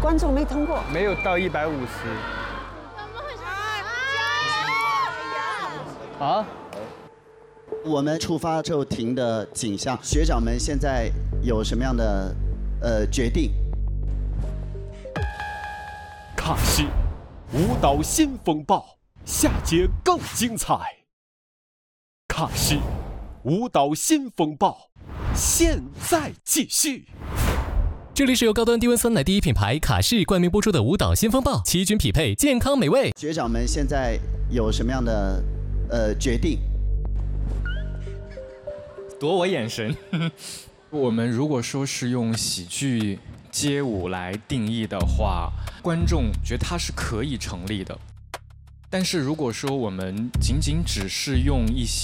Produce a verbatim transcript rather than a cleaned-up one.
观众没通过， 没有到一百五十。啊？ 我们出发之后停的景象，学长们现在有什么样的呃决定？ 卡西舞蹈新风暴，下节更精彩。卡西舞蹈新风暴，现在继续。 这里是由高端低温酸奶第一品牌卡士冠名播出的舞蹈新风暴，奇菌匹配，健康美味。 学长们现在有什么样的呃决定？ 躲我眼神。我们如果说是用喜剧街舞来定义的话，观众觉得它是可以成立的。但是如果说我们仅仅只是用一些